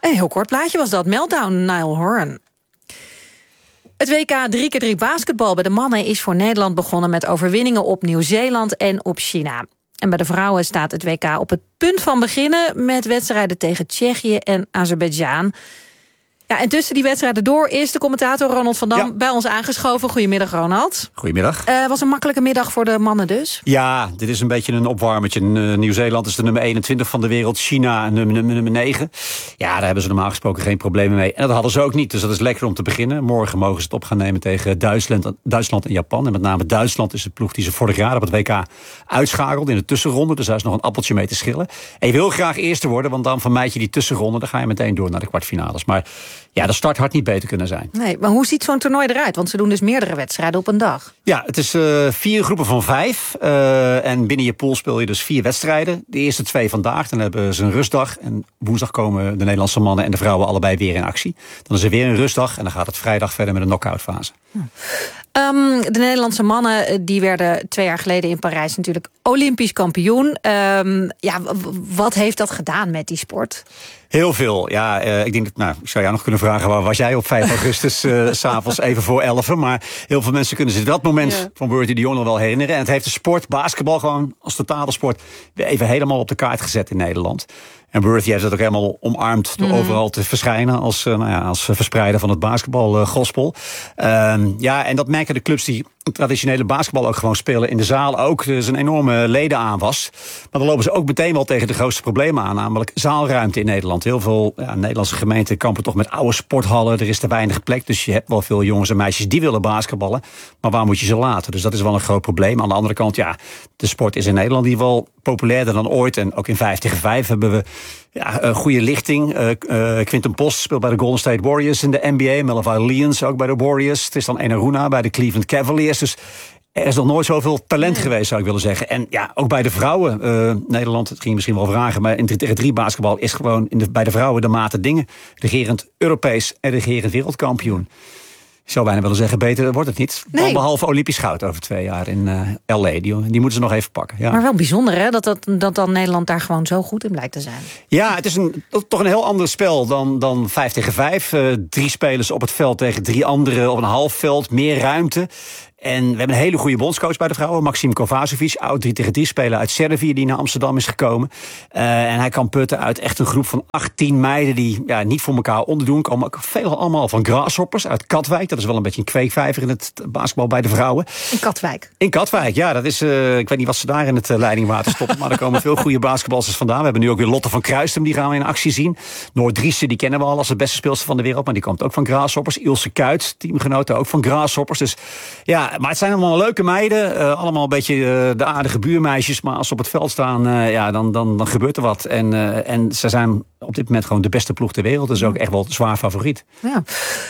Een heel kort plaatje was dat. Meltdown, Niall Horan. Het WK 3x3 basketbal bij de mannen is voor Nederland begonnen met overwinningen op Nieuw-Zeeland en op China. En bij de vrouwen staat het WK op het punt van beginnen met wedstrijden tegen Tsjechië en Azerbeidzjan. Ja, en tussen die wedstrijden door is de commentator Ronald van Dam bij ons aangeschoven. Goedemiddag, Ronald. Goedemiddag. Was een makkelijke middag voor de mannen dus? Ja, dit is een beetje een opwarmertje. Nieuw-Zeeland is de nummer 21 van de wereld. China nummer 9. Ja, daar hebben ze normaal gesproken geen problemen mee. En dat hadden ze ook niet, dus dat is lekker om te beginnen. Morgen mogen ze het op gaan nemen tegen Duitsland en Japan. En met name Duitsland is de ploeg die ze vorig jaar op het WK uitschakelde in de tussenronde. Dus daar is nog een appeltje mee te schillen. En je wil graag eerste worden, want dan vermijd je die tussenronde. Dan ga je meteen door naar de kwartfinales. Maar ja, de start had niet beter kunnen zijn. Nee, maar hoe ziet zo'n toernooi eruit? Want ze doen dus meerdere wedstrijden op een dag. Ja, het is 4 groepen van 5. En binnen je pool speel je dus 4 wedstrijden. De eerste 2 vandaag, dan hebben ze een rustdag. En woensdag komen de Nederlandse mannen en de vrouwen allebei weer in actie. Dan is er weer een rustdag en dan gaat het vrijdag verder met een knock-out fase. De Nederlandse mannen die werden 2 jaar geleden in Parijs natuurlijk Olympisch kampioen. Wat heeft dat gedaan met die sport? Heel veel. Ja, ik denk dat, ik zou jou nog kunnen vragen, waar was jij op 5 augustus, 's avonds even voor 11? Maar heel veel mensen kunnen zich dat moment van Bertie de Jong nog wel herinneren. En het heeft de sport, basketbal gewoon als totale sport, weer even helemaal op de kaart gezet in Nederland. En Bertie heeft dat ook helemaal omarmd door overal te verschijnen als verspreider van het basketbalgospel. En dat merken de clubs die traditionele basketbal ook gewoon spelen in de zaal ook. Er is een enorme ledenaanwas. Maar dan lopen ze ook meteen wel tegen de grootste problemen aan, namelijk zaalruimte in Nederland. Heel veel Nederlandse gemeenten kampen toch met oude sporthallen. Er is te weinig plek, dus je hebt wel veel jongens en meisjes die willen basketballen. Maar waar moet je ze laten? Dus dat is wel een groot probleem. Aan de andere kant, de sport is in Nederland die wel populairder dan ooit. En ook in 5 tegen 5 hebben we een goede lichting. Quinten Post speelt bij de Golden State Warriors in de NBA. Melvin Lions ook bij de Warriors. Tristan Enaruna bij de Cleveland Cavaliers. Dus er is nog nooit zoveel talent geweest, zou ik willen zeggen. En ook bij de vrouwen. Nederland, het ging misschien wel vragen, maar in 3x3 basketbal is gewoon bij de vrouwen de mate dingen. Regerend Europees en regerend wereldkampioen. Ik zou bijna willen zeggen, beter wordt het niet. Nee. Behalve Olympisch goud over 2 jaar in L.A. Die moeten ze nog even pakken. Ja. Maar wel bijzonder, hè? Dat dan Nederland daar gewoon zo goed in blijkt te zijn. Ja, het is toch een heel ander spel dan 5 tegen 5. 3 spelers op het veld tegen 3 anderen op een half veld. Meer ruimte. En we hebben een hele goede bondscoach bij de vrouwen. Maxim Kovacevic, oud 3 tegen 3 speler uit Servië, die naar Amsterdam is gekomen. En hij kan putten uit echt een groep van 18 meiden die niet voor elkaar onderdoen. Komen ook veel allemaal van Grasshoppers uit Katwijk. Dat is wel een beetje een kweekvijver in het basketbal bij de vrouwen. In Katwijk? In Katwijk, ja. Dat is, ik weet niet wat ze daar in het leidingwater stoppen. Maar er komen veel goede basketballers vandaan. We hebben nu ook weer Lotte van Kruistum, die gaan we in actie zien. Noord Driessen, die kennen we al als de beste speelster van de wereld. Maar die komt ook van Grasshoppers. Ilse Kuyt, teamgenoten ook van Grasshoppers. Dus ja, maar het zijn allemaal leuke meiden. Allemaal een beetje de aardige buurmeisjes. Maar als ze op het veld staan, dan gebeurt er wat. En ze zijn op dit moment gewoon de beste ploeg ter wereld. Dus ook echt wel zwaar favoriet. Ja.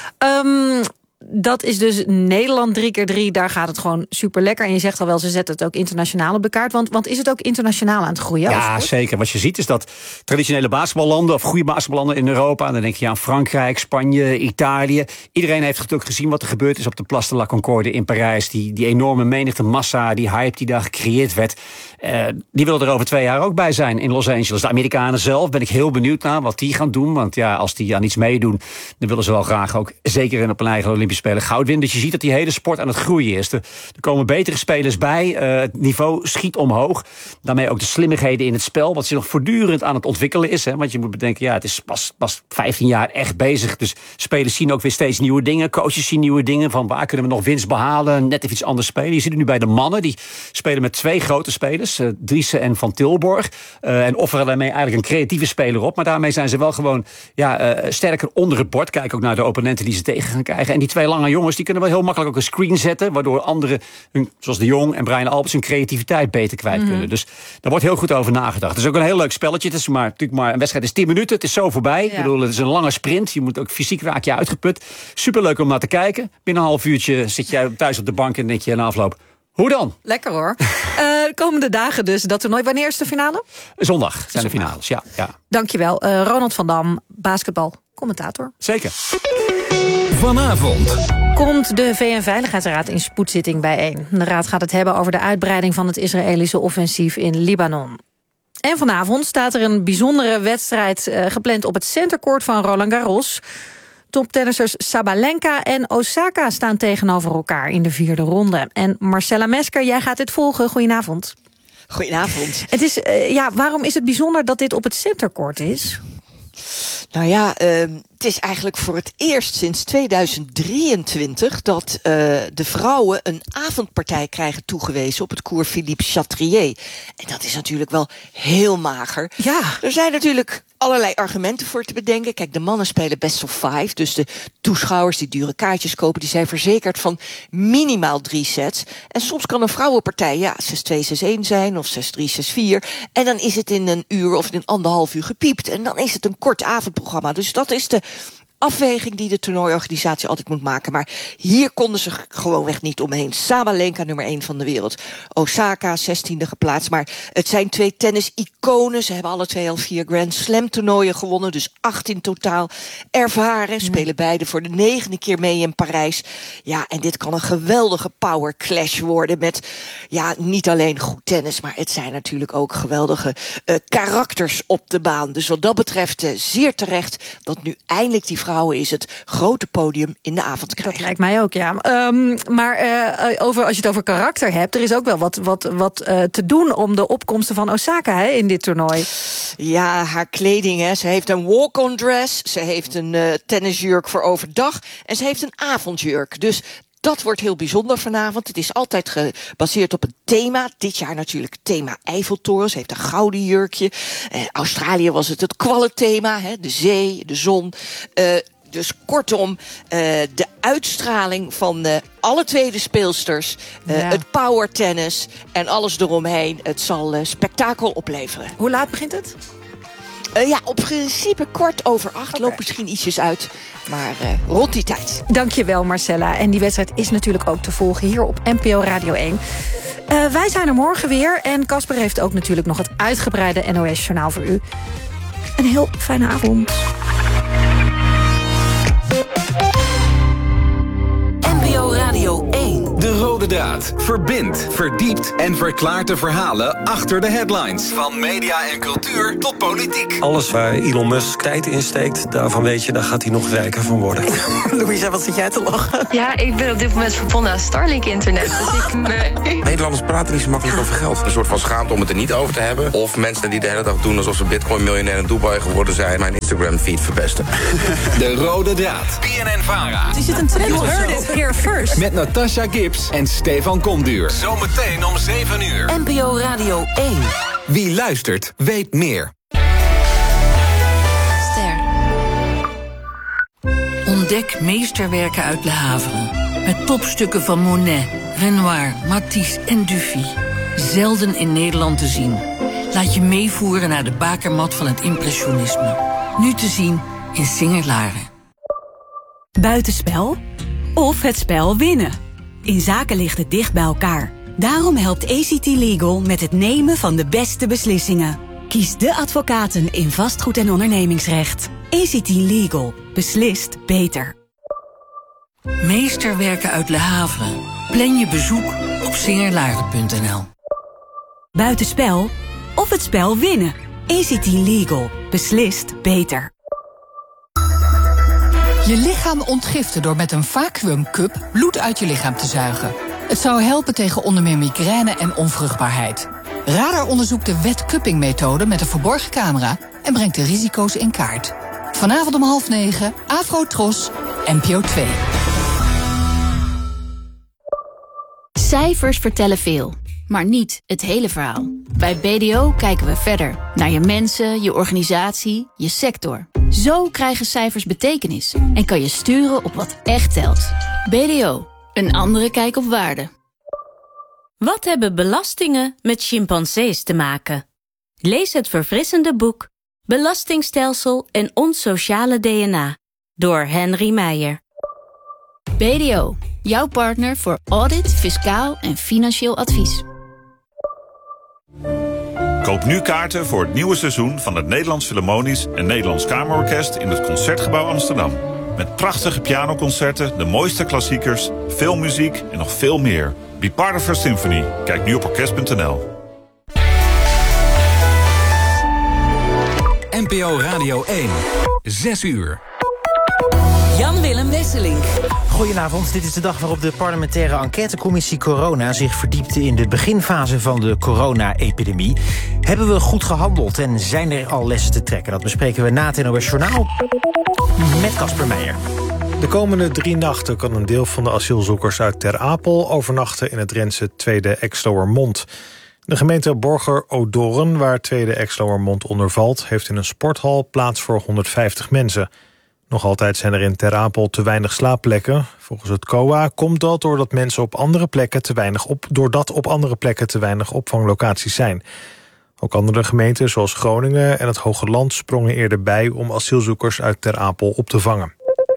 Dat is dus Nederland 3x3. Daar gaat het gewoon super lekker. En je zegt al wel, ze zetten het ook internationaal op de kaart. Want is het ook internationaal aan het groeien? Ja, zeker. Wat je ziet is dat traditionele basketballanden of goede basketballanden in Europa, en dan denk je aan Frankrijk, Spanje, Italië. Iedereen heeft natuurlijk gezien wat er gebeurd is op de Place de la Concorde in Parijs. Die enorme menigte massa, die hype die daar gecreëerd werd. Die willen er over 2 jaar ook bij zijn in Los Angeles. De Amerikanen zelf ben ik heel benieuwd naar wat die gaan doen. Want als die aan iets meedoen, dan willen ze wel graag ook zeker op een eigen Olympische Spelen goud winnen. Dus je ziet dat die hele sport aan het groeien is. Er komen betere spelers bij. Het niveau schiet omhoog. Daarmee ook de slimmigheden in het spel, wat zich nog voortdurend aan het ontwikkelen is. Hè? Want je moet bedenken, het is pas 15 jaar echt bezig. Dus spelers zien ook weer steeds nieuwe dingen. Coaches zien nieuwe dingen. Van waar kunnen we nog winst behalen? Net even iets anders spelen. Je ziet het nu bij de mannen. Die spelen met 2 grote spelers. Driessen en Van Tilborg. En offeren daarmee eigenlijk een creatieve speler op. Maar daarmee zijn ze wel gewoon sterker onder het bord. Kijk ook naar de opponenten die ze tegen gaan krijgen. En die 2 lange jongens, die kunnen wel heel makkelijk ook een screen zetten. Waardoor anderen, zoals de Jong en Brian Alberts, hun creativiteit beter kwijt kunnen. Dus daar wordt heel goed over nagedacht. Het is ook een heel leuk spelletje. Het is natuurlijk maar een wedstrijd is 10 minuten. Het is zo voorbij. Ja. Ik bedoel, het is een lange sprint. Je moet ook fysiek raak je uitgeput. Superleuk om naar te kijken. Binnen een half uurtje zit jij thuis op de bank en denk je na afloop, hoe dan? Lekker hoor. Komende dagen dus dat toernooi. Wanneer is de finale? Zondag zijn de finales, ja. Dankjewel. Ronald van Dam, basketbalcommentator. Zeker. Vanavond komt de VN-veiligheidsraad in spoedzitting bijeen. De raad gaat het hebben over de uitbreiding van het Israëlische offensief in Libanon. En vanavond staat er een bijzondere wedstrijd gepland op het centercourt van Roland Garros. Toptennissers Sabalenka en Osaka staan tegenover elkaar in de 4e ronde. En Marcella Mesker, jij gaat dit volgen. Goedenavond. Goedenavond. Het is, waarom is het bijzonder dat dit op het centercourt is? Nou ja, het is eigenlijk voor het eerst sinds 2023... dat de vrouwen een avondpartij krijgen toegewezen op het cours Philippe Chatrier. En dat is natuurlijk wel heel mager. Ja. Er zijn natuurlijk allerlei argumenten voor te bedenken. Kijk, de mannen spelen best of 5. Dus de toeschouwers die dure kaartjes kopen, die zijn verzekerd van minimaal 3 sets. En soms kan een vrouwenpartij 6-2, 6-1 zijn of 6-3, 6-4. En dan is het in een uur of in 1,5 uur gepiept. En dan is het een kort avondprogramma. Dus dat is de afweging die de toernooiorganisatie altijd moet maken. Maar hier konden ze gewoonweg niet omheen. Sabalenka, nummer 1 van de wereld. Osaka, 16e geplaatst. Maar het zijn 2 tennis-iconen. Ze hebben alle 2 al 4 Grand Slam toernooien gewonnen. Dus 8 in totaal. Ervaren, spelen beide voor de 9e keer mee in Parijs. Ja, en dit kan een geweldige power clash worden. Met, niet alleen goed tennis, maar het zijn natuurlijk ook geweldige karakters op de baan. Dus wat dat betreft zeer terecht dat nu eindelijk die vrouwen is het grote podium in de avond krijgen. Dat lijkt mij ook, ja. Maar als je het over karakter hebt, er is ook wel wat te doen om de opkomsten van Osaka in dit toernooi. Ja, haar kleding, hè. Ze heeft een walk-on dress, ze heeft een tennisjurk voor overdag en ze heeft een avondjurk. Dus dat wordt heel bijzonder vanavond. Het is altijd gebaseerd op een thema. Dit jaar natuurlijk thema Eiffeltoren. Ze heeft een gouden jurkje. Australië was het kwallenthema. De zee, de zon. Dus kortom, de uitstraling van alle 2 de speelsters. Het power tennis en alles eromheen. Het zal spektakel opleveren. Hoe laat begint het? Op principe 7:15. Loopt misschien ietsjes uit. Maar rond die tijd. Dankjewel, Marcella. En die wedstrijd is natuurlijk ook te volgen hier op NPO Radio 1. Wij zijn er morgen weer. En Casper heeft ook natuurlijk nog het uitgebreide NOS-journaal voor u. Een heel fijne avond. NPO Radio 1. De rode draad verbindt, verdiept en verklaart de verhalen achter de headlines. Van media en cultuur tot politiek. Alles waar Elon Musk tijd in steekt, daarvan weet je, daar gaat hij nog rijker van worden. Louisa, wat zit jij te lachen? Ja, ik ben op dit moment verbonden aan Starlink-internet. Dus Nederlanders praten niet zo makkelijk over geld. Een soort van schaamte om het er niet over te hebben. Of mensen die de hele dag doen alsof ze bitcoin-miljonair in Dubai geworden zijn. Mijn Instagram-feed verpesten. De rode draad. BNN-Vara. Is het een trend? You heard it here first. Met Natasha Gibbs en Stefan Komduur. Zometeen om 7 uur. NPO Radio 1. Wie luistert, weet meer. Ster. Ontdek meesterwerken uit Le Havre. Met topstukken van Monet, Renoir, Matisse en Dufy. Zelden in Nederland te zien. Laat je meevoeren naar de bakermat van het impressionisme. Nu te zien in Singer-Laren. Buitenspel of het spel winnen. In zaken ligt het dicht bij elkaar. Daarom helpt ACT Legal met het nemen van de beste beslissingen. Kies de advocaten in vastgoed- en ondernemingsrecht. ACT Legal. Beslist beter. Meesterwerken uit Le Havre. Plan je bezoek op singerlaren.nl. Buitenspel of het spel winnen. ACT Legal. Beslist beter. Je lichaam ontgiften door met een vacuümcup bloed uit je lichaam te zuigen. Het zou helpen tegen onder meer migraine en onvruchtbaarheid. Radar onderzoekt de wet-cupping-methode met een verborgen camera en brengt de risico's in kaart. Vanavond om 8:30, Afro-Tros, NPO 2. Cijfers vertellen veel, maar niet het hele verhaal. Bij BDO kijken we verder naar je mensen, je organisatie, je sector. Zo krijgen cijfers betekenis en kan je sturen op wat echt telt. BDO, een andere kijk op waarde. Wat hebben belastingen met chimpansees te maken? Lees het verfrissende boek Belastingstelsel en ons sociale DNA door Henry Meijer. BDO, jouw partner voor audit, fiscaal en financieel advies. Koop nu kaarten voor het nieuwe seizoen van het Nederlands Philharmonisch en Nederlands Kamerorkest in het Concertgebouw Amsterdam. Met prachtige pianoconcerten, de mooiste klassiekers, veel muziek en nog veel meer. Be part of our symphony. Kijk nu op orkest.nl. NPO Radio 1. 6 uur. Jan-Willem Wesselink. Goedenavond, dit is de dag waarop de parlementaire enquêtecommissie Corona zich verdiepte in de beginfase van de corona-epidemie. Hebben we goed gehandeld en zijn er al lessen te trekken? Dat bespreken we na het NOS Journaal met Casper Meijer. De komende 3 nachten kan een deel van de asielzoekers uit Ter Apel overnachten in het Drentse Tweede Exloërmond. De gemeente Borger-Odoorn, waar Tweede Exloërmond onder valt, heeft in een sporthal plaats voor 150 mensen. Nog altijd zijn er in Ter Apel te weinig slaapplekken. Volgens het COA komt dat doordat op andere plekken te weinig opvanglocaties zijn. Ook andere gemeenten zoals Groningen en het Hoge Land sprongen eerder bij om asielzoekers uit Ter Apel op te vangen.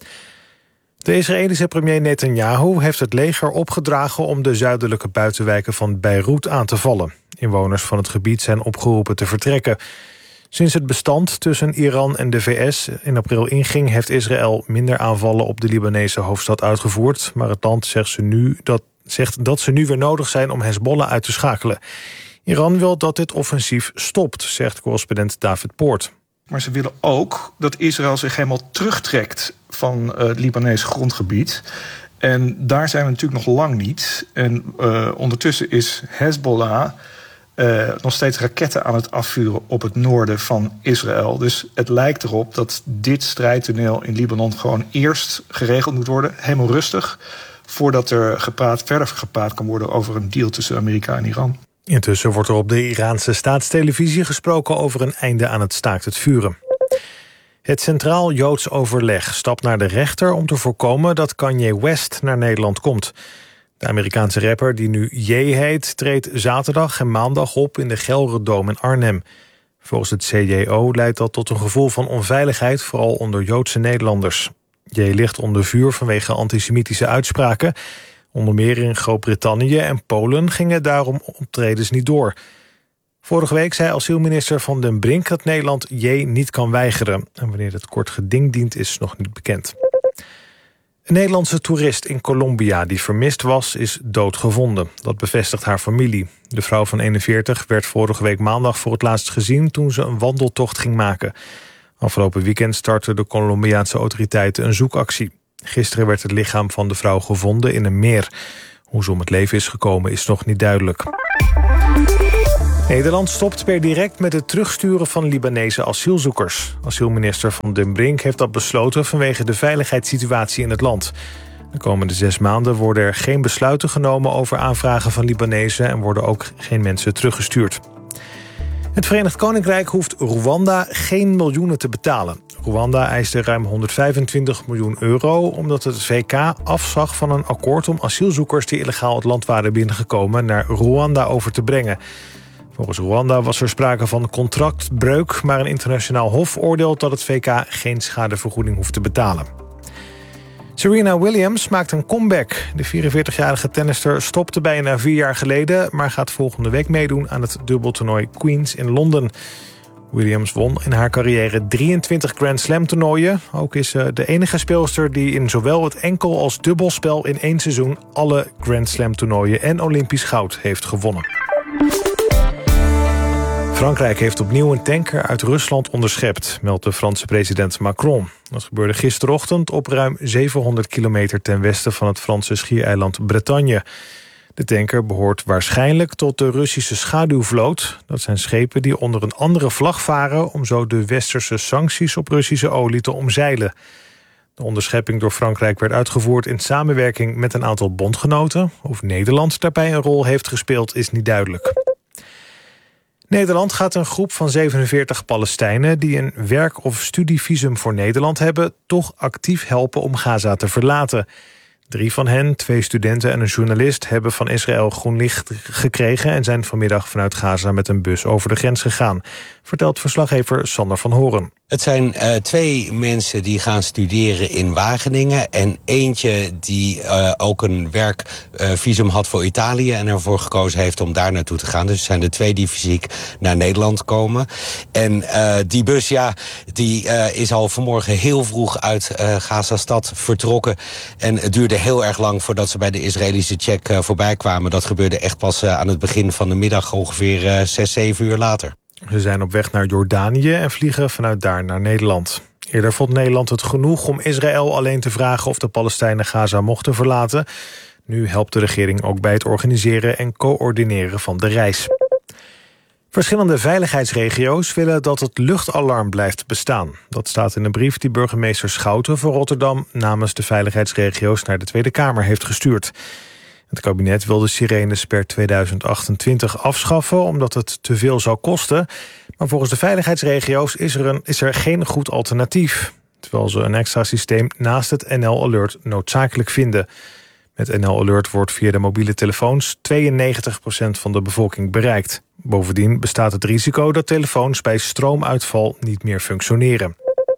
De Israëlische premier Netanyahu heeft het leger opgedragen om de zuidelijke buitenwijken van Beirut aan te vallen. Inwoners van het gebied zijn opgeroepen te vertrekken. Sinds het bestand tussen Iran en de VS in april inging, heeft Israël minder aanvallen op de Libanese hoofdstad uitgevoerd. Maar het land zegt dat ze nu weer nodig zijn om Hezbollah uit te schakelen. Iran wil dat dit offensief stopt, zegt correspondent David Poort. Maar ze willen ook dat Israël zich helemaal terugtrekt van het Libanese grondgebied. En daar zijn we natuurlijk nog lang niet. En ondertussen is Hezbollah nog steeds raketten aan het afvuren op het noorden van Israël. Dus het lijkt erop dat dit strijdtoneel in Libanon gewoon eerst geregeld moet worden. Helemaal rustig, voordat er verder gepraat kan worden over een deal tussen Amerika en Iran. Intussen wordt er op de Iraanse staatstelevisie gesproken over een einde aan het staakt het vuren. Het Centraal Joods Overleg stapt naar de rechter om te voorkomen dat Kanye West naar Nederland komt. De Amerikaanse rapper, die nu Ye heet, treedt zaterdag en maandag op in de Gelredome in Arnhem. Volgens het CJO leidt dat tot een gevoel van onveiligheid, vooral onder Joodse Nederlanders. Ye ligt onder vuur vanwege antisemitische uitspraken. Onder meer in Groot-Brittannië en Polen gingen daarom optredens niet door. Vorige week zei asielminister Van den Brink dat Nederland Ye niet kan weigeren. En wanneer het kort geding dient is nog niet bekend. Een Nederlandse toerist in Colombia die vermist was, is doodgevonden. Dat bevestigt haar familie. De vrouw van 41 werd vorige week maandag voor het laatst gezien toen ze een wandeltocht ging maken. Afgelopen weekend startten de Colombiaanse autoriteiten een zoekactie. Gisteren werd het lichaam van de vrouw gevonden in een meer. Hoe ze om het leven is gekomen is nog niet duidelijk. Nederland stopt per direct met het terugsturen van Libanese asielzoekers. Asielminister Van den Brink heeft dat besloten vanwege de veiligheidssituatie in het land. De komende 6 maanden worden er geen besluiten genomen over aanvragen van Libanezen en worden ook geen mensen teruggestuurd. Het Verenigd Koninkrijk hoeft Rwanda geen miljoenen te betalen. Rwanda eiste ruim 125 miljoen euro omdat het VK afzag van een akkoord om asielzoekers die illegaal het land waren binnengekomen naar Rwanda over te brengen. Volgens Rwanda was er sprake van contractbreuk, maar een internationaal hof oordeelt dat het VK geen schadevergoeding hoeft te betalen. Serena Williams maakt een comeback. De 44-jarige tennister stopte bijna 4 jaar geleden, maar gaat volgende week meedoen aan het dubbeltoernooi Queens in Londen. Williams won in haar carrière 23 Grand Slam toernooien. Ook is ze de enige speelster die in zowel het enkel als dubbelspel in 1 seizoen alle Grand Slam toernooien en Olympisch goud heeft gewonnen. Frankrijk heeft opnieuw een tanker uit Rusland onderschept, meldt de Franse president Macron. Dat gebeurde gisterochtend op ruim 700 kilometer ten westen van het Franse schiereiland Bretagne. De tanker behoort waarschijnlijk tot de Russische schaduwvloot. Dat zijn schepen die onder een andere vlag varen om zo de westerse sancties op Russische olie te omzeilen. De onderschepping door Frankrijk werd uitgevoerd in samenwerking met een aantal bondgenoten. Of Nederland daarbij een rol heeft gespeeld is niet duidelijk. Nederland gaat een groep van 47 Palestijnen die een werk- of studievisum voor Nederland hebben, toch actief helpen om Gaza te verlaten. 3 van hen, 2 studenten en een journalist, hebben van Israël groen licht gekregen en zijn vanmiddag vanuit Gaza met een bus over de grens gegaan, vertelt verslaggever Sander van Horen. Het zijn 2 mensen die gaan studeren in Wageningen en eentje die ook een werkvisum had voor Italië en ervoor gekozen heeft om daar naartoe te gaan. Dus het zijn de 2 die fysiek naar Nederland komen. En die bus, die is al vanmorgen heel vroeg uit Gaza-stad vertrokken. En het duurde heel erg lang voordat ze bij de Israëlische check voorbij kwamen. Dat gebeurde echt pas aan het begin van de middag, ongeveer 6-7 uur later. Ze zijn op weg naar Jordanië en vliegen vanuit daar naar Nederland. Eerder vond Nederland het genoeg om Israël alleen te vragen of de Palestijnen Gaza mochten verlaten. Nu helpt de regering ook bij het organiseren en coördineren van de reis. Verschillende veiligheidsregio's willen dat het luchtalarm blijft bestaan. Dat staat in een brief die burgemeester Schouten van Rotterdam namens de veiligheidsregio's naar de Tweede Kamer heeft gestuurd. Het kabinet wil de sirenes per 2028 afschaffen omdat het te veel zou kosten. Maar volgens de veiligheidsregio's is er geen goed alternatief. Terwijl ze een extra systeem naast het NL Alert noodzakelijk vinden. Met NL Alert wordt via de mobiele telefoons 92% van de bevolking bereikt. Bovendien bestaat het risico dat telefoons bij stroomuitval niet meer functioneren.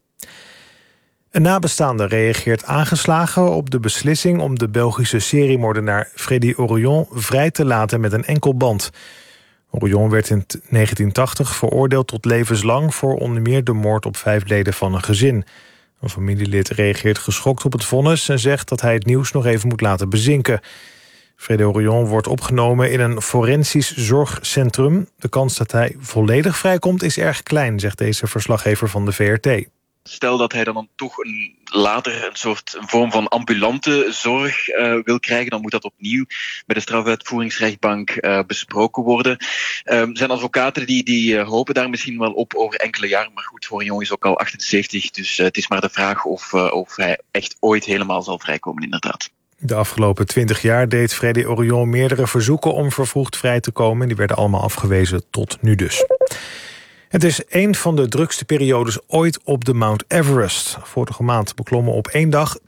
Een nabestaande reageert aangeslagen op de beslissing om de Belgische seriemoordenaar Freddy Orion vrij te laten met een enkel band. Orion werd in 1980 veroordeeld tot levenslang voor onder meer de moord op 5 leden van een gezin. Een familielid reageert geschokt op het vonnis en zegt dat hij het nieuws nog even moet laten bezinken. Freddy Orion wordt opgenomen in een forensisch zorgcentrum. De kans dat hij volledig vrijkomt is erg klein, zegt deze verslaggever van de VRT. Stel dat hij dan toch later een vorm van ambulante zorg wil krijgen, dan moet dat opnieuw bij de strafuitvoeringsrechtbank besproken worden. Zijn advocaten die hopen daar misschien wel op over enkele jaren, maar goed, Orion is ook al 78, dus het is maar de vraag of hij echt ooit helemaal zal vrijkomen, inderdaad. De afgelopen 20 jaar deed Freddy Orion meerdere verzoeken om vervroegd vrij te komen. Die werden allemaal afgewezen tot nu dus. Het is een van de drukste periodes ooit op de Mount Everest. Vorige maand beklommen op 1 dag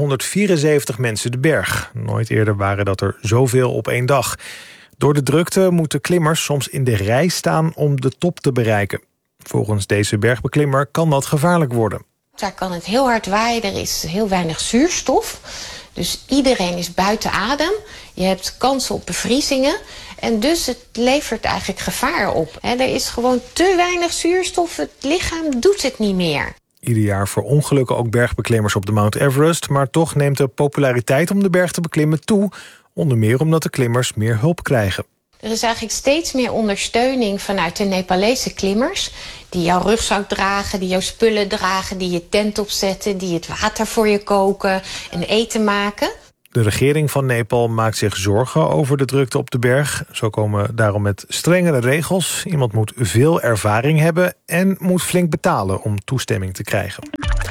274 mensen de berg. Nooit eerder waren dat er zoveel op 1 dag. Door de drukte moeten klimmers soms in de rij staan om de top te bereiken. Volgens deze bergbeklimmer kan dat gevaarlijk worden. Daar kan het heel hard waaien, er is heel weinig zuurstof. Dus iedereen is buiten adem. Je hebt kans op bevriezingen. En dus het levert eigenlijk gevaar op. Er is gewoon te weinig zuurstof. Het lichaam doet het niet meer. Ieder jaar verongelukken ook bergbeklimmers op de Mount Everest. Maar toch neemt de populariteit om de berg te beklimmen toe. Onder meer omdat de klimmers meer hulp krijgen. Er is eigenlijk steeds meer ondersteuning vanuit de Nepalese klimmers. Die jouw rugzak dragen, die jouw spullen dragen, die je tent opzetten, die het water voor je koken en eten maken. De regering van Nepal maakt zich zorgen over de drukte op de berg. Zo komen daarom met strengere regels. Iemand moet veel ervaring hebben en moet flink betalen om toestemming te krijgen.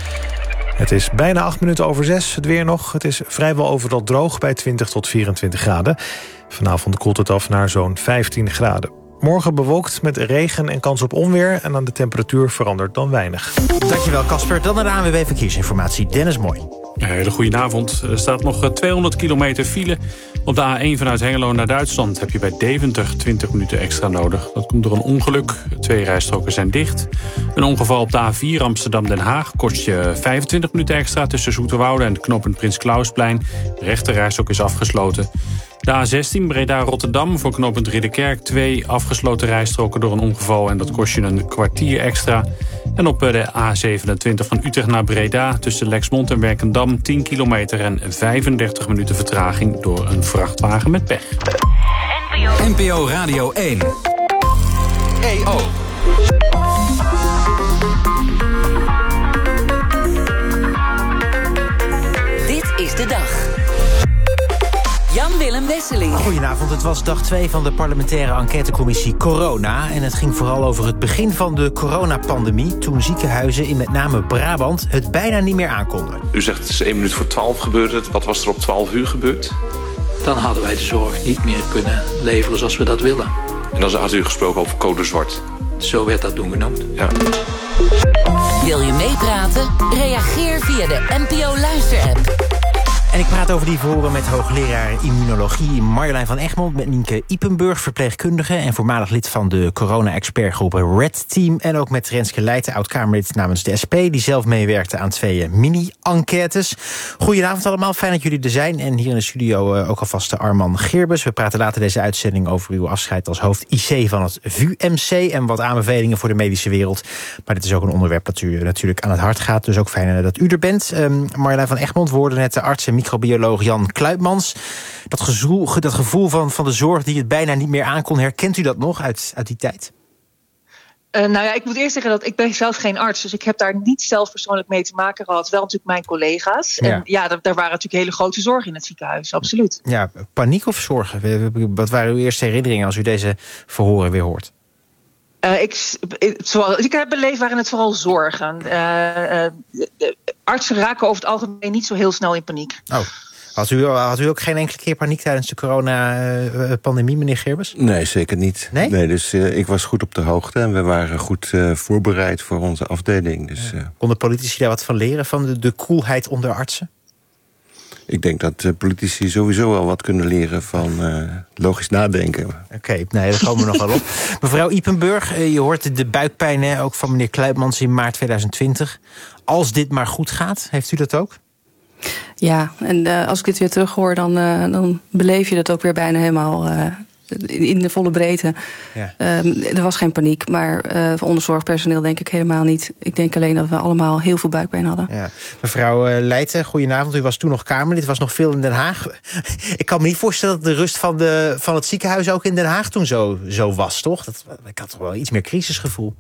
Het is bijna 8 minuten over 6. Het weer nog. Het is vrijwel overal droog bij 20 tot 24 graden. Vanavond koelt het af naar zo'n 15 graden. Morgen bewolkt met regen en kans op onweer. En aan de temperatuur verandert dan weinig. Dankjewel, Casper. Dan naar de ANWB Verkeersinformatie. Dennis Mooi. Een hele goede avond. Er staat nog 200 kilometer file. Op de A1 vanuit Hengelo naar Duitsland heb je bij Deventer 20 minuten extra nodig. Dat komt door een ongeluk. 2 rijstroken zijn dicht. Een ongeval op de A4 Amsterdam-Den Haag kost je 25 minuten extra tussen Zoeterwoude en het knooppunt Prins Klausplein. De rechterrijstrook is afgesloten. De A16 Breda-Rotterdam voor knooppunt Ridderkerk 2 afgesloten rijstroken door een ongeval en dat kost je een kwartier extra. En op de A27 van Utrecht naar Breda tussen Lexmond en Werkendam 10 kilometer en 35 minuten vertraging door een vrachtwagen met pech. NPO Radio 1. EO. Dit is de dag. Jan-Willem Wesseling. Goedenavond, het was dag 2 van de parlementaire enquêtecommissie Corona. En het ging vooral over het begin van de coronapandemie, toen ziekenhuizen in met name Brabant het bijna niet meer aankonden. U zegt het is 1 minuut voor 12 gebeurde het. Wat was er op 12 uur gebeurd? Dan hadden wij de zorg niet meer kunnen leveren zoals we dat willen. En dan had u gesproken over code zwart. Zo werd dat toen genoemd. Ja. Wil je meepraten? Reageer via de NPO Luister-app. En ik praat over die verhoren met hoogleraar immunologie Marjolein van Egmond, met Nienke Ipenburg, verpleegkundige en voormalig lid van de corona-expertgroep Red Team. En ook met Renske Leijten, oud-Kamerlid namens de SP, die zelf meewerkte aan 2 mini-enquêtes. Goedenavond allemaal, fijn dat jullie er zijn. En hier in de studio ook alvast Arman Geerbus. We praten later deze uitzending over uw afscheid als hoofd IC van het VUMC en wat aanbevelingen voor de medische wereld. Maar dit is ook een onderwerp dat u natuurlijk aan het hart gaat, dus ook fijn dat u er bent. Marjolein van Egmond, woorden net de arts en microbioloog Jan Kluitmans. Dat gevoel van de zorg die het bijna niet meer aankon, herkent u dat nog uit die tijd? Ik moet eerst zeggen dat ik ben zelf geen arts. Dus ik heb daar niet zelf persoonlijk mee te maken gehad. Wel natuurlijk mijn collega's. Ja. En daar waren natuurlijk hele grote zorgen in het ziekenhuis. Absoluut. Ja, paniek of zorgen? Wat waren uw eerste herinneringen als u deze verhoren weer hoort? Zoals ik heb beleefd waren het vooral zorgen. Artsen raken over het algemeen niet zo heel snel in paniek. Oh. Had u ook geen enkele keer paniek tijdens de coronapandemie, meneer Gerbers? Nee, zeker niet. Nee? Dus ik was goed op de hoogte en we waren goed voorbereid voor onze afdeling. Dus, konden politici daar wat van leren, van de koelheid onder artsen? Ik denk dat politici sowieso wel wat kunnen leren van logisch nadenken. Oké, daar komen we nog wel op. Mevrouw Ypenburg, je hoort de buikpijn ook van meneer Kluipmans in maart 2020. Als dit maar goed gaat, heeft u dat ook? Ja, en als ik dit weer terug hoor, dan beleef je dat ook weer bijna helemaal in de volle breedte. Ja. Er was geen paniek, maar onder zorgpersoneel denk ik helemaal niet. Ik denk alleen dat we allemaal heel veel buikpijn hadden. Ja. Mevrouw Leijten, goedenavond. U was toen nog Kamerlid, was nog veel in Den Haag. Ik kan me niet voorstellen dat de rust van het ziekenhuis ook in Den Haag toen zo was, toch? Ik had toch wel iets meer crisisgevoel.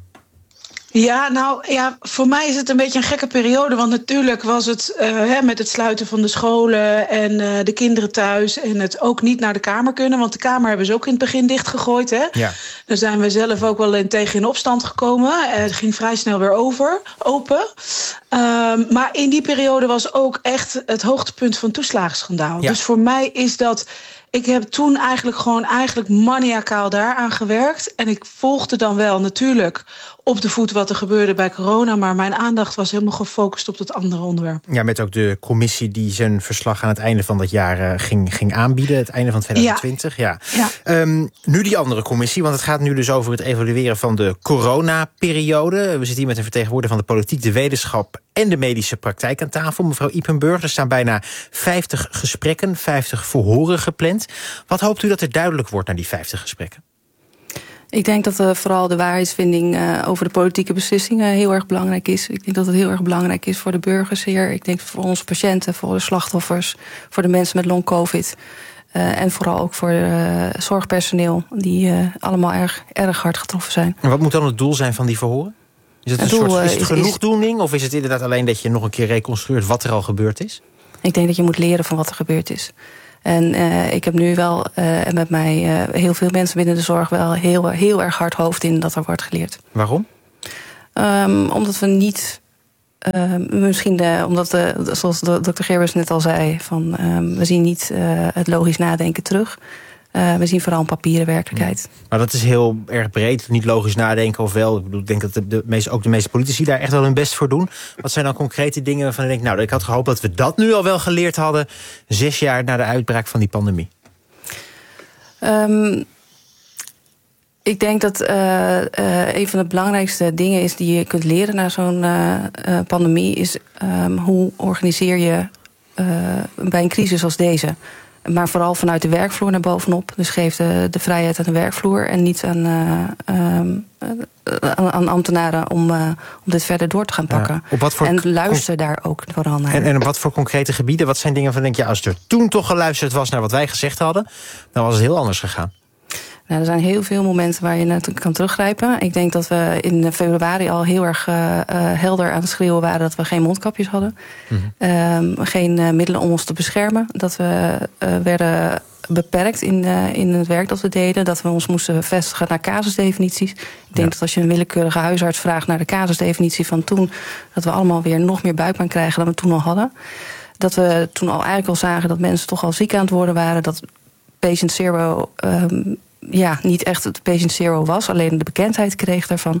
Ja, voor mij is het een beetje een gekke periode. Want natuurlijk was het met het sluiten van de scholen en de kinderen thuis en het ook niet naar de Kamer kunnen. Want de Kamer hebben ze ook in het begin dichtgegooid. Hè? Ja. Daar zijn we zelf ook wel tegen in opstand gekomen. Het ging vrij snel weer open. Maar in die periode was ook echt het hoogtepunt van het toeslagenschandaal. Ja. Dus voor mij is dat... Ik heb toen eigenlijk maniacaal daaraan gewerkt. En ik volgde dan wel natuurlijk op de voet wat er gebeurde bij corona. Maar mijn aandacht was helemaal gefocust op dat andere onderwerp. Ja, met ook de commissie die zijn verslag aan het einde van dat jaar ging aanbieden. Het einde van 2020. Ja. Nu die andere commissie, want het gaat nu dus over het evalueren van de coronaperiode. We zitten hier met een vertegenwoordiger van de politiek, de wetenschap en de medische praktijk aan tafel. Mevrouw Ypenburg, er staan bijna 50 gesprekken, 50 verhoren gepland. Wat hoopt u dat er duidelijk wordt na die 50 gesprekken? Ik denk dat vooral de waarheidsvinding over de politieke beslissingen heel erg belangrijk is. Ik denk dat het heel erg belangrijk is voor de burgers hier. Ik denk voor onze patiënten, voor de slachtoffers, voor de mensen met long-covid. En vooral ook voor zorgpersoneel, die allemaal erg hard getroffen zijn. En wat moet dan het doel zijn van die verhoren? Is het is het genoegdoening of is het inderdaad alleen dat je nog een keer reconstrueert wat er al gebeurd is? Ik denk dat je moet leren van wat er gebeurd is. En ik heb nu wel, en met mij heel veel mensen binnen de zorg wel heel erg hard hoofd in dat er wordt geleerd. Waarom? Omdat we niet, zoals dokter Gerbers net al zei, we zien niet het logisch nadenken terug. We zien vooral een papieren werkelijkheid. Maar dat is heel erg breed, niet logisch nadenken of wel. Ik denk dat ook de meeste politici daar echt wel hun best voor doen. Wat zijn dan concrete dingen waarvan ik denk, ik had gehoopt dat we dat nu al wel geleerd hadden 6 jaar na de uitbraak van die pandemie? Ik denk dat een van de belangrijkste dingen is die je kunt leren na zo'n pandemie is hoe organiseer je bij een crisis als deze. Maar vooral vanuit de werkvloer naar bovenop. Dus geef de vrijheid aan de werkvloer en niet aan ambtenaren om dit verder door te gaan pakken. En luister daar ook vooral naar. En op wat voor concrete gebieden? Wat zijn dingen van denk je, als er toen toch geluisterd was naar wat wij gezegd hadden, dan was het heel anders gegaan? Er zijn heel veel momenten waar je naar kan teruggrijpen. Ik denk dat we in februari al heel erg helder aan het schreeuwen waren dat we geen mondkapjes hadden. Mm-hmm. Geen middelen om ons te beschermen. Dat we werden beperkt in het werk dat we deden. Dat we ons moesten vestigen naar casusdefinities. Ik denk dat als je een willekeurige huisarts vraagt naar de casusdefinitie van toen, dat we allemaal weer nog meer buikpijn krijgen dan we toen al hadden. Dat we toen al eigenlijk al zagen dat mensen toch al ziek aan het worden waren. Dat patient zero niet echt het patient zero was, alleen de bekendheid kreeg daarvan.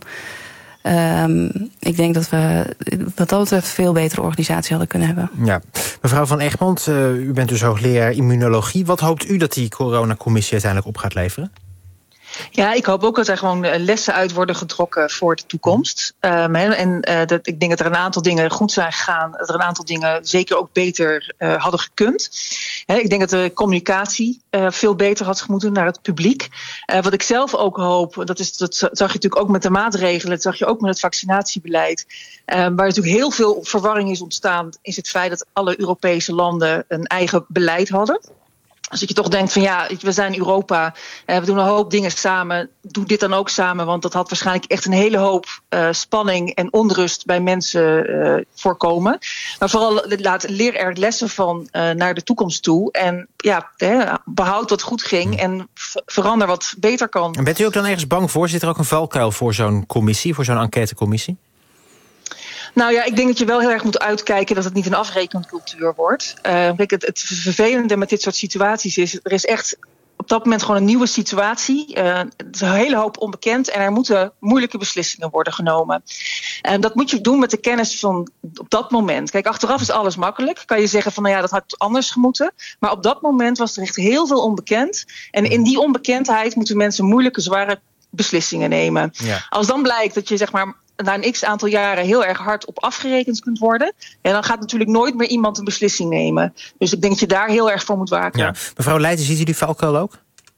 Ik denk dat we wat dat betreft een veel betere organisatie hadden kunnen hebben. Ja. Mevrouw van Egmond, u bent dus hoogleraar immunologie. Wat hoopt u dat die coronacommissie uiteindelijk op gaat leveren? Ja, ik hoop ook dat er gewoon lessen uit worden getrokken voor de toekomst. Ik denk dat er een aantal dingen goed zijn gegaan. Dat er een aantal dingen zeker ook beter hadden gekund. Ik denk dat de communicatie veel beter had moeten naar het publiek. Wat ik zelf ook hoop, dat zag je natuurlijk ook met de maatregelen. Dat zag je ook met het vaccinatiebeleid. Waar natuurlijk heel veel verwarring is ontstaan, is het feit dat alle Europese landen een eigen beleid hadden. Als je toch denkt van we zijn Europa, we doen een hoop dingen samen. Doe dit dan ook samen, want dat had waarschijnlijk echt een hele hoop spanning en onrust bij mensen voorkomen. Maar vooral leer er lessen van naar de toekomst toe. En behoud wat goed ging en verander wat beter kan. En bent u ook dan ergens bang voor? Zit er ook een valkuil voor zo'n commissie, voor zo'n enquêtecommissie? Nou ja, ik denk dat je wel heel erg moet uitkijken dat het niet een afrekencultuur wordt. Kijk, het vervelende met dit soort situaties is, er is echt op dat moment gewoon een nieuwe situatie. Het is een hele hoop onbekend en er moeten moeilijke beslissingen worden genomen. En dat moet je doen met de kennis van op dat moment. Kijk, achteraf is alles makkelijk. Kan je zeggen van dat had anders gemoeten. Maar op dat moment was er echt heel veel onbekend. En in die onbekendheid moeten mensen moeilijke, zware beslissingen nemen. Ja. Als dan blijkt dat je na een x aantal jaren heel erg hard op afgerekend kunt worden, dan gaat natuurlijk nooit meer iemand een beslissing nemen. Dus ik denk dat je daar heel erg voor moet waken. Ja. Mevrouw Leijten, ziet u die valkuil ook?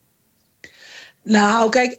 Nou, kijk,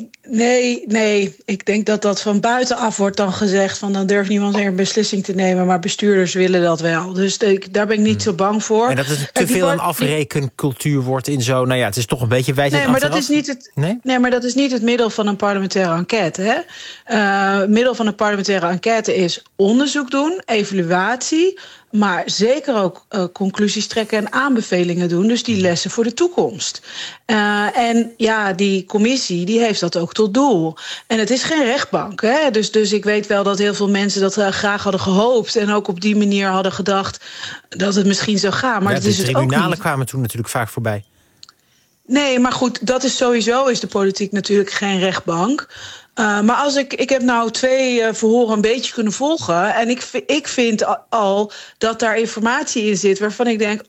nee. Ik denk dat van buitenaf wordt dan gezegd van dan durft niemand meer een beslissing te nemen, maar bestuurders willen dat wel. Dus daar ben ik niet zo bang voor. En dat het te veel een afrekencultuur wordt in zo, het is toch een beetje wijs. Nee, maar dat is niet het. Nee, maar dat is niet het middel van een parlementaire enquête. Hè? Het middel van een parlementaire enquête is onderzoek doen, evaluatie, maar zeker ook conclusies trekken en aanbevelingen doen. Dus die lessen voor de toekomst. En die commissie die heeft dat ook tot doel. En het is geen rechtbank. Hè? Dus ik weet wel dat heel veel mensen dat graag hadden gehoopt en ook op die manier hadden gedacht dat het misschien zou gaan. Maar de tribunalen kwamen toen natuurlijk vaak voorbij. Nee, maar goed, dat is sowieso is de politiek natuurlijk geen rechtbank. Maar als ik heb nou 2 verhoren een beetje kunnen volgen. En ik vind al dat daar informatie in zit waarvan ik denk,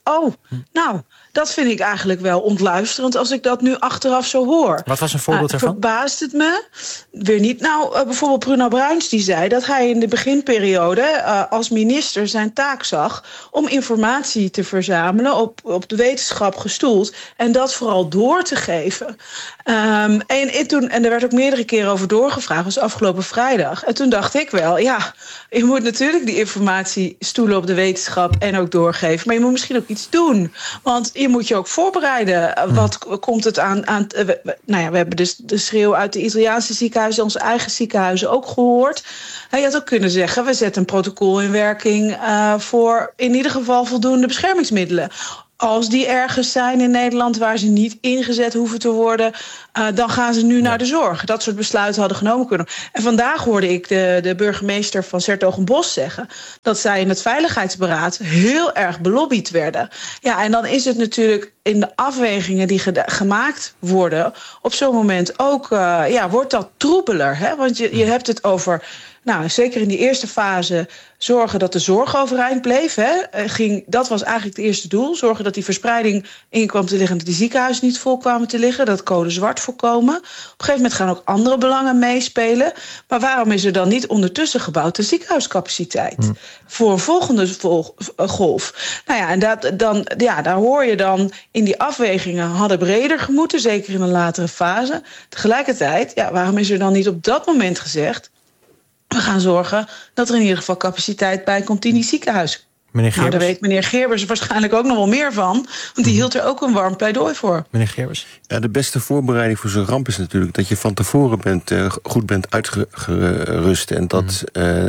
dat vind ik eigenlijk wel ontluisterend als ik dat nu achteraf zo hoor. Wat was een voorbeeld daarvan? Verbaast het me weer niet. Nou, bijvoorbeeld Bruno Bruins die zei dat hij in de beginperiode als minister zijn taak zag om informatie te verzamelen op de wetenschap gestoeld en dat vooral door te geven. En er werd ook meerdere keren over doorgevraagd, dus afgelopen vrijdag. En toen dacht ik wel, je moet natuurlijk die informatie stoelen op de wetenschap en ook doorgeven, maar je moet misschien ook iets doen. Want je moet je ook voorbereiden. Wat komt het aan we hebben dus de schreeuw uit de Italiaanse ziekenhuizen, onze eigen ziekenhuizen ook gehoord. Je had ook kunnen zeggen, we zetten een protocol in werking voor in ieder geval voldoende beschermingsmiddelen. Als die ergens zijn in Nederland waar ze niet ingezet hoeven te worden, dan gaan ze nu naar de zorg. Dat soort besluiten hadden genomen kunnen. En vandaag hoorde ik de burgemeester van 's-Hertogenbosch zeggen dat zij in het Veiligheidsberaad heel erg belobbyd werden. Ja, en dan is het natuurlijk in de afwegingen die gemaakt worden op zo'n moment ook, wordt dat troebeler. Hè? Want je hebt het over, zeker in die eerste fase, zorgen dat de zorg overeind bleef. Dat was eigenlijk het eerste doel. Zorgen dat die verspreiding in kwam te liggen en dat die ziekenhuizen niet vol kwamen te liggen. Dat code zwart voorkomen. Op een gegeven moment gaan ook andere belangen meespelen. Maar waarom is er dan niet ondertussen gebouwd de ziekenhuiscapaciteit? Voor een volgende golf. En daar hoor je dan in die afwegingen hadden breder gemoeten. Zeker in een latere fase. Tegelijkertijd, waarom is er dan niet op dat moment gezegd, we gaan zorgen dat er in ieder geval capaciteit bij komt in die ziekenhuis. Daar weet meneer Gerbers waarschijnlijk ook nog wel meer van. Want die hield er ook een warm pleidooi voor. Meneer Gerbers? Ja, de beste voorbereiding voor zo'n ramp is natuurlijk dat je van tevoren goed bent uitgerust. En dat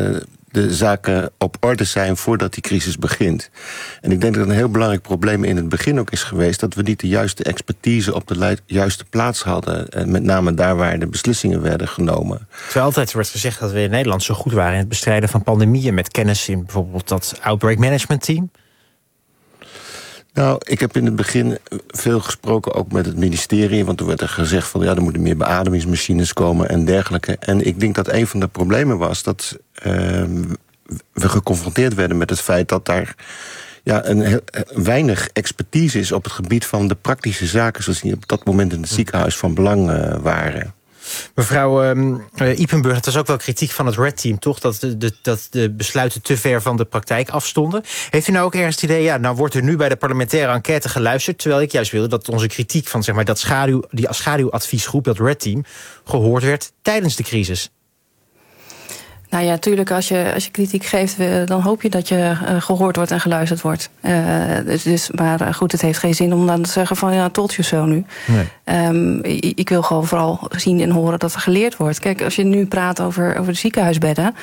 de zaken op orde zijn voordat die crisis begint. En ik denk dat een heel belangrijk probleem in het begin ook is geweest dat we niet de juiste expertise op de juiste plaats hadden. En met name daar waar de beslissingen werden genomen. Terwijl altijd wordt gezegd dat we in Nederland zo goed waren in het bestrijden van pandemieën met kennis in bijvoorbeeld dat Outbreak Management Team. Nou, ik heb in het begin veel gesproken ook met het ministerie, want er werd er gezegd van er moeten meer beademingsmachines komen en dergelijke. En ik denk dat een van de problemen was dat we geconfronteerd werden met het feit dat daar weinig expertise is op het gebied van de praktische zaken zoals die op dat moment in het ziekenhuis van belang waren. Mevrouw Ypenburg, het was ook wel kritiek van het Red Team, toch? Dat de besluiten te ver van de praktijk afstonden. Heeft u nou ook ergens het idee, nou wordt er nu bij de parlementaire enquête geluisterd, terwijl ik juist wilde dat onze kritiek van die schaduwadviesgroep, dat Red Team, gehoord werd tijdens de crisis? Nou ja, natuurlijk, als je kritiek geeft, dan hoop je dat je gehoord wordt en geluisterd wordt. Maar goed, het heeft geen zin om dan te zeggen van ja, told you so nu. Nee. Ik wil gewoon vooral zien en horen dat er geleerd wordt. Kijk, als je nu praat over de ziekenhuisbedden.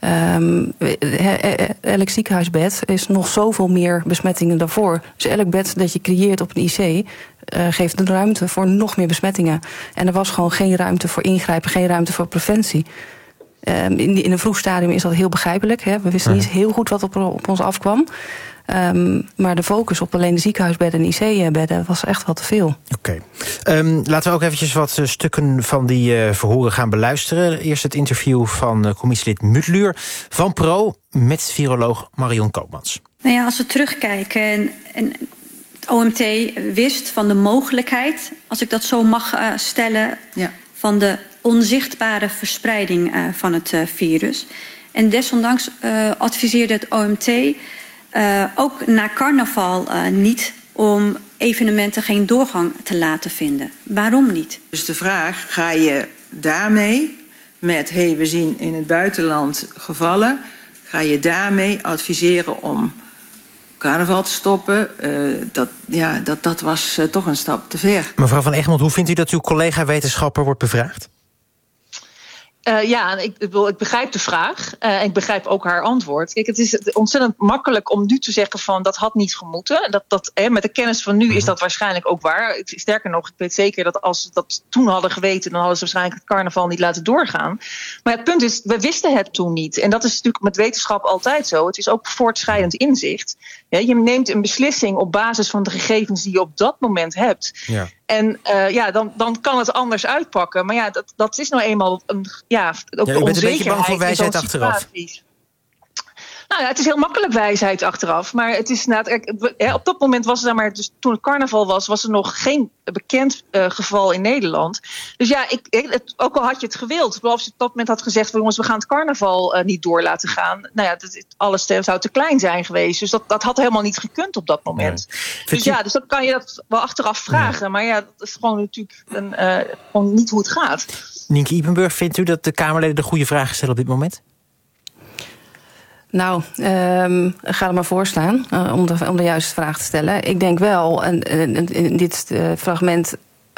Elk ziekenhuisbed is nog zoveel meer besmettingen daarvoor. Dus elk bed dat je creëert op een IC geeft de ruimte voor nog meer besmettingen. En er was gewoon geen ruimte voor ingrijpen, geen ruimte voor preventie. In een vroeg stadium is dat heel begrijpelijk. Hè. We wisten niet heel goed wat op ons afkwam. Maar de focus op alleen de ziekenhuisbedden en IC-bedden was echt wel te veel. Oké. Laten we ook eventjes wat stukken van die verhoren gaan beluisteren. Eerst het interview van commissielid Mutluur van Pro met viroloog Marion Koopmans. Nou ja, als we terugkijken en het OMT wist van de mogelijkheid, als ik dat zo mag stellen, van de onzichtbare verspreiding van het virus. En desondanks adviseerde het OMT ook na carnaval niet om evenementen geen doorgang te laten vinden. Waarom niet? Dus de vraag, ga je daarmee met, we zien in het buitenland gevallen, ga je daarmee adviseren om carnaval te stoppen? Dat was toch een stap te ver. Mevrouw van Egmond, hoe vindt u dat uw collega-wetenschapper wordt bevraagd? Ik begrijp de vraag. Ik begrijp ook haar antwoord. Kijk, het is ontzettend makkelijk om nu te zeggen van dat had niet gemoeten. Met de kennis van nu is dat waarschijnlijk ook waar. Sterker nog, ik weet zeker dat als ze dat toen hadden geweten, dan hadden ze waarschijnlijk het carnaval niet laten doorgaan. Maar het punt is, we wisten het toen niet. En dat is natuurlijk met wetenschap altijd zo. Het is ook voortschrijdend inzicht. Ja, je neemt een beslissing op basis van de gegevens die je op dat moment hebt. Ja. En dan kan het anders uitpakken. Maar ja, dat is nou eenmaal ook de onzekerheid. Je bent een beetje bang voor wijsheid achteraf. Nou ja, het is heel makkelijk wijsheid achteraf. Maar het is op dat moment was er dus toen het carnaval was er nog geen bekend geval in Nederland. Dus ja, ook al had je het gewild. Als je op dat moment had gezegd, jongens, we gaan het carnaval niet door laten gaan. Nou ja, alles zou te klein zijn geweest. Dus dat had helemaal niet gekund op dat moment. Nee. Dus dan kan je dat wel achteraf vragen. Ja. Maar ja, dat is gewoon natuurlijk gewoon niet hoe het gaat. Nienke Ypenburg, vindt u dat de Kamerleden de goede vragen stellen op dit moment? Nou, ga er maar voor staan om de juiste vraag te stellen. Ik denk wel, in dit fragment,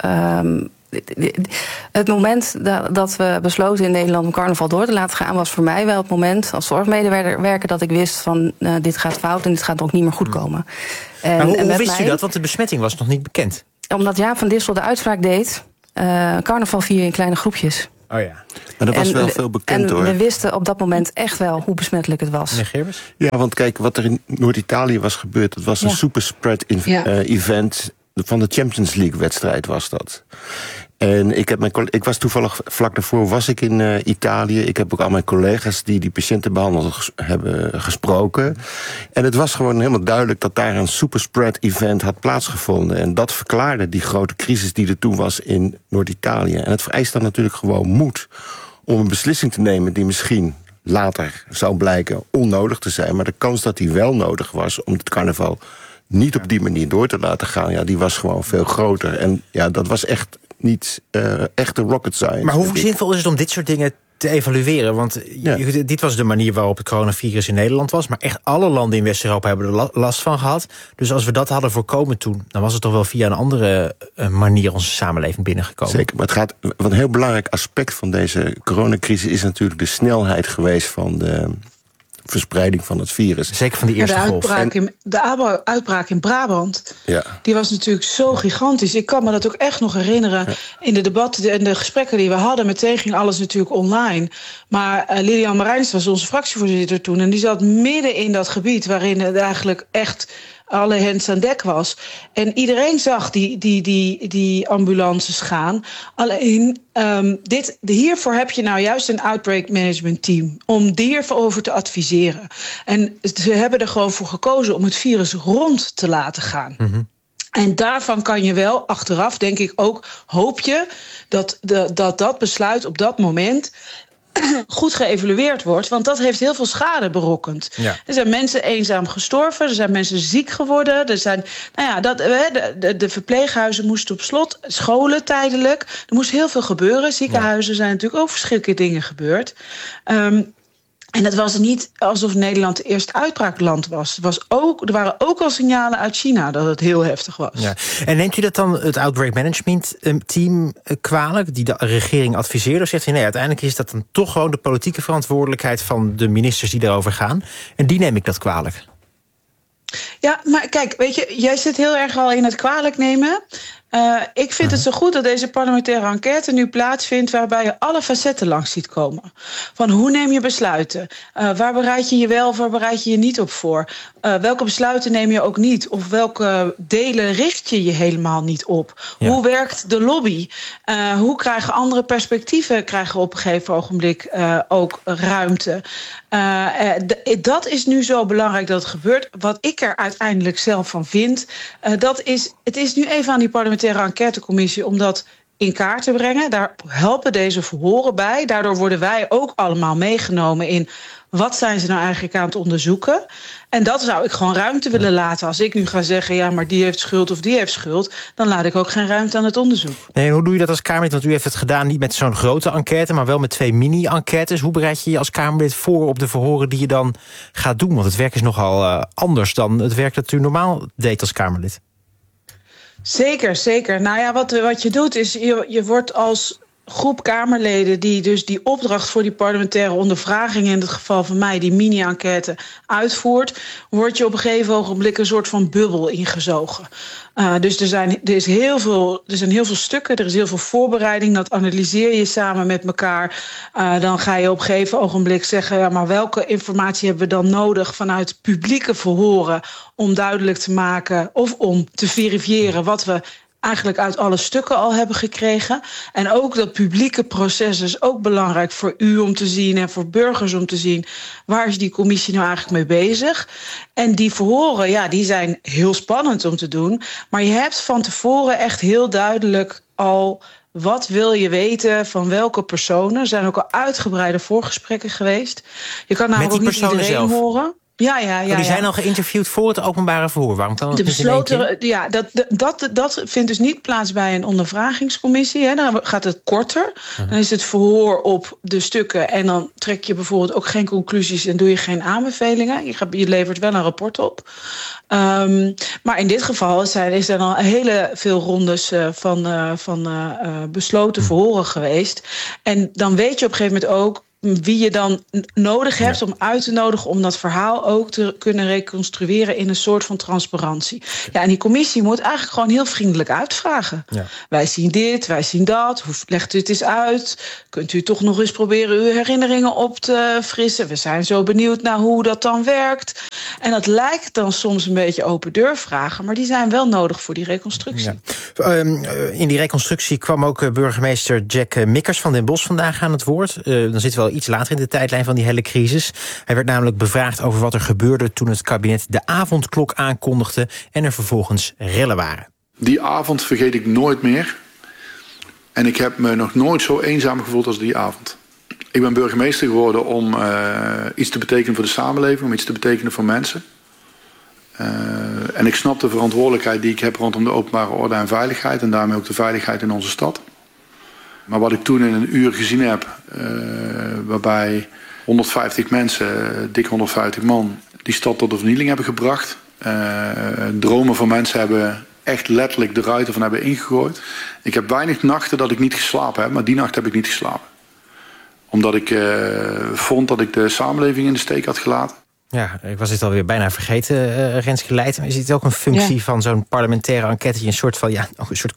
het moment dat we besloten in Nederland om carnaval door te laten gaan, was voor mij wel het moment als zorgmedewerker dat ik wist van dit gaat fout en dit gaat ook niet meer goed komen. Maar hoe wist u dat? Want de besmetting was nog niet bekend. Omdat Jaap van Dissel de uitspraak deed, carnaval vier in kleine groepjes. Oh ja. Maar dat was wel veel bekend, hoor. We wisten op dat moment echt wel hoe besmettelijk het was. Meneer Gerbers? Ja, want kijk, wat er in Noord-Italië was gebeurd, dat was een superspread event van de Champions League wedstrijd was dat. En ik was toevallig vlak daarvoor was ik in Italië. Ik heb ook al mijn collega's die patiëntenbehandelers hebben gesproken. En het was gewoon helemaal duidelijk dat daar een superspread event had plaatsgevonden. En dat verklaarde die grote crisis die er toen was in Noord-Italië. En het vereist dan natuurlijk gewoon moed om een beslissing te nemen die misschien later zou blijken onnodig te zijn. Maar de kans dat die wel nodig was om het carnaval niet op die manier door te laten gaan, die was gewoon veel groter. En ja, dat was echt niet echte rocket science. Maar hoe zinvol is het om dit soort dingen te evalueren? Want dit was de manier waarop het coronavirus in Nederland was. Maar echt alle landen in West-Europa hebben er last van gehad. Dus als we dat hadden voorkomen toen, dan was het toch wel via een andere manier onze samenleving binnengekomen. Zeker, maar een heel belangrijk aspect van deze coronacrisis is natuurlijk de snelheid geweest van de verspreiding van het virus. Zeker van die eerste golf. De uitbraak in Brabant, die was natuurlijk zo gigantisch. Ik kan me dat ook echt nog herinneren in de debatten en de gesprekken die we hadden. Meteen ging alles natuurlijk online. Maar Lilian Marijns was onze fractievoorzitter toen en die zat midden in dat gebied waarin het eigenlijk echt alle hens aan dek was. En iedereen zag die ambulances gaan. Alleen, hiervoor heb je nou juist een outbreak management team om hierover te adviseren. En ze hebben er gewoon voor gekozen om het virus rond te laten gaan. Mm-hmm. En daarvan kan je wel achteraf, denk ik ook, hoop je dat besluit op dat moment goed geëvalueerd wordt, want dat heeft heel veel schade berokkend. Ja. Er zijn mensen eenzaam gestorven, er zijn mensen ziek geworden, er zijn, de verpleeghuizen moesten op slot, scholen tijdelijk. Er moest heel veel gebeuren. Ziekenhuizen zijn natuurlijk ook verschillende dingen gebeurd. En het was niet alsof Nederland het eerste uitbraakland was. Er waren ook al signalen uit China dat het heel heftig was. Ja. En neemt u dat dan het Outbreak Management team kwalijk, die de regering adviseerde? Of zegt u nee, uiteindelijk is dat dan toch gewoon de politieke verantwoordelijkheid van de ministers die daarover gaan? En die neem ik dat kwalijk. Ja, maar kijk, weet je, jij zit heel erg al in het kwalijk nemen. Ik vind het zo goed dat deze parlementaire enquête nu plaatsvindt, waarbij je alle facetten langs ziet komen. Van hoe neem je besluiten? Waar bereid je je wel of waar bereid je je niet op voor? Welke besluiten neem je ook niet? Of welke delen richt je je helemaal niet op? Ja. Hoe werkt de lobby? Hoe krijgen andere perspectieven op een gegeven ogenblik ook ruimte? Dat is nu zo belangrijk dat het gebeurt. Wat ik er uiteindelijk zelf van vind, het is nu even aan die parlementaire enquêtecommissie om dat in kaart te brengen. Daar helpen deze verhoren bij. Daardoor worden wij ook allemaal meegenomen in wat zijn ze nou eigenlijk aan het onderzoeken. En dat zou ik gewoon ruimte willen laten. Als ik nu ga zeggen, ja, maar die heeft schuld of die heeft schuld, dan laat ik ook geen ruimte aan het onderzoek. Nee, hoe doe je dat als Kamerlid? Want u heeft het gedaan niet met zo'n grote enquête, maar wel met 2 mini-enquêtes. Hoe bereid je je als Kamerlid voor op de verhoren die je dan gaat doen? Want het werk is nogal anders dan het werk dat u normaal deed als Kamerlid. Zeker, zeker. Nou ja, wat je doet is, je wordt als groep Kamerleden die dus die opdracht voor die parlementaire ondervraging, in het geval van mij die mini-enquête, uitvoert, word je op een gegeven ogenblik een soort van bubbel ingezogen. Dus er zijn heel veel stukken, er is heel veel voorbereiding, dat analyseer je samen met elkaar. Dan ga je op een gegeven ogenblik zeggen, ja, maar welke informatie hebben we dan nodig vanuit publieke verhoren om duidelijk te maken of om te verifiëren wat we eigenlijk uit alle stukken al hebben gekregen. En ook dat publieke proces is ook belangrijk voor u om te zien en voor burgers om te zien, waar is die commissie nou eigenlijk mee bezig? En die verhoren, ja, die zijn heel spannend om te doen. Maar je hebt van tevoren echt heel duidelijk al, wat wil je weten van welke personen? Er zijn ook al uitgebreide voorgesprekken geweest. Je kan namelijk ook niet iedereen zelf horen. Ja. Die zijn al geïnterviewd voor het openbare verhoor. Waarom kan de besloten, ja, dat vindt dus niet plaats bij een ondervragingscommissie. Hè. Dan gaat het korter. Dan is het verhoor op de stukken. En dan trek je bijvoorbeeld ook geen conclusies en doe je geen aanbevelingen. Je levert wel een rapport op. Maar in dit geval is er al hele veel rondes van besloten verhoren geweest. En dan weet je op een gegeven moment ook wie je dan nodig hebt om uit te nodigen om dat verhaal ook te kunnen reconstrueren in een soort van transparantie. Ja, en die commissie moet eigenlijk gewoon heel vriendelijk uitvragen. Ja. Wij zien dit, wij zien dat. Hoe legt u het eens uit? Kunt u toch nog eens proberen uw herinneringen op te frissen? We zijn zo benieuwd naar hoe dat dan werkt. En dat lijkt dan soms een beetje open deur vragen, maar die zijn wel nodig voor die reconstructie. Ja. In die reconstructie kwam ook burgemeester Jack Mikkers van Den Bosch vandaag aan het woord. Dan zitten we wel iets later in de tijdlijn van die hele crisis. Hij werd namelijk bevraagd over wat er gebeurde toen het kabinet de avondklok aankondigde en er vervolgens rellen waren. Die avond vergeet ik nooit meer. En ik heb me nog nooit zo eenzaam gevoeld als die avond. Ik ben burgemeester geworden om iets te betekenen voor de samenleving, om iets te betekenen voor mensen. En ik snap de verantwoordelijkheid die ik heb rondom de openbare orde en veiligheid en daarmee ook de veiligheid in onze stad. Maar wat ik toen in een uur gezien heb, waarbij 150 mensen, dik 150 man, die stad tot de vernieling hebben gebracht. Dromen van mensen hebben echt letterlijk de ruiten van hebben ingegooid. Ik heb weinig nachten dat ik niet geslapen heb, maar die nacht heb ik niet geslapen. Omdat ik vond dat ik de samenleving in de steek had gelaten. Ja, ik was dit alweer bijna vergeten, Renske Leijten. Maar is dit ook een functie van zo'n parlementaire enquête die een soort